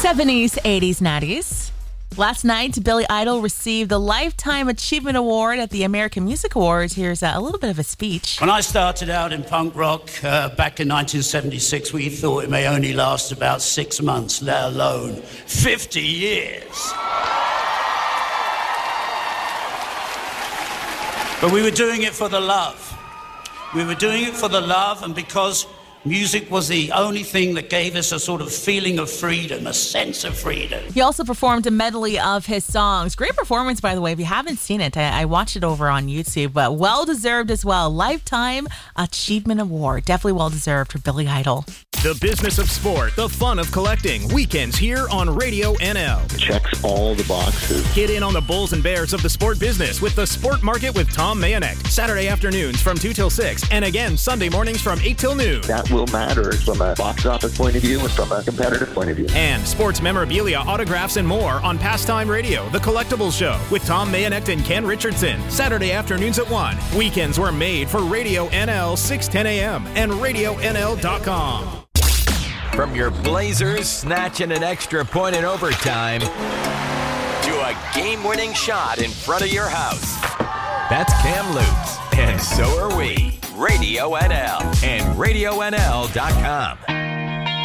70s, 80s, 90s. Last night, Billy Idol received the Lifetime Achievement Award at the American Music Awards. Here's a little bit of a speech. When I started out in punk rock back in 1976, we thought it may only last about 6 months, let alone 50 years. But we were doing it for the love. We were doing it for the love, and because music was the only thing that gave us a sort of feeling of freedom, a sense of freedom. He also performed a medley of his songs. Great performance, by the way. If you haven't seen it, I watched it over on YouTube, but well-deserved as well. Lifetime Achievement Award. Definitely well-deserved for Billy Idol. The business of sport, the fun of collecting. Weekends here on Radio NL. Checks all the boxes. Get in on the bulls and bears of the sport business with the Sport Market with Tom Mayonek. Saturday afternoons from 2 till 6, and again Sunday mornings from 8 till noon. That will matter from a box office point of view and from a competitive point of view. And sports memorabilia, autographs, and more on Pastime Radio, The Collectibles Show with Tom Mayonek and Ken Richardson. Saturday afternoons at 1. Weekends were made for Radio NL 610 a.m. and RadioNL.com. From your Blazers snatching an extra point in overtime to a game-winning shot in front of your house. That's Cam Lutz, and so are we. Radio NL and RadioNL.com.